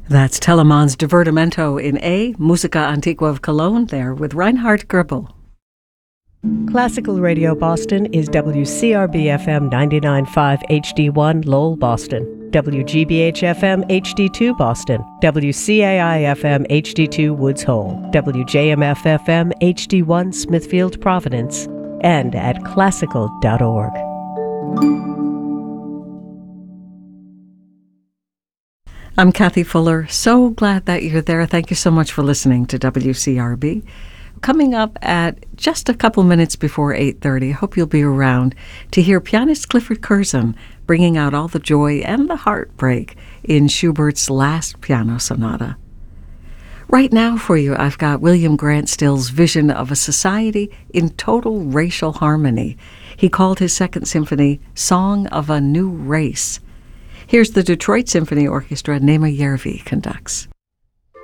That's Telemann's Divertimento in A, Musica Antigua of Cologne, there with Reinhard Goebel. Classical Radio Boston is WCRB-FM 99.5 HD1 Lowell, Boston, WGBH-FM HD2 Boston, WCAI-FM HD2 Woods Hole, WJMF-FM HD1 Smithfield, Providence, and at classical.org. I'm Kathy Fuller. So glad that you're there. Thank you so much for listening to WCRB. Coming up at just a couple minutes before 8:30, I hope you'll be around to hear pianist Clifford Curzon bringing out all the joy and the heartbreak in Schubert's last piano sonata. Right now for you, I've got William Grant Still's vision of a society in total racial harmony. He called his Second Symphony Song of a New Race. Here's the Detroit Symphony Orchestra. Nema Järvi conducts.